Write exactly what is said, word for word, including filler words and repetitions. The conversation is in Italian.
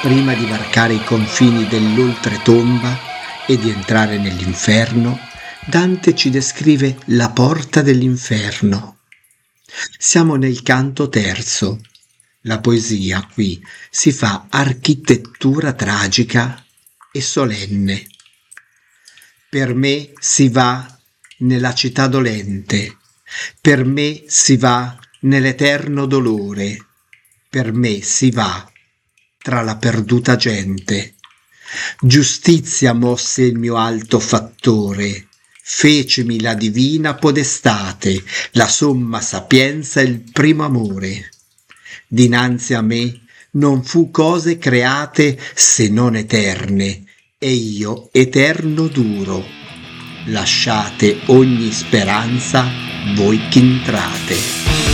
Prima di varcare i confini dell'oltretomba e di entrare nell'inferno, Dante ci descrive la porta dell'inferno. Siamo nel canto terzo. La poesia qui si fa architettura tragica e solenne. Per me si va nella città dolente, per me si va nell'eterno dolore, per me si va tra la perduta gente. Giustizia mosse il mio alto fattore, fecemi la divina podestate, la somma sapienza e il primo amore. Dinanzi a me non fu cose create se non eterne, e io eterno duro. Lasciate ogni speranza voi ch'intrate.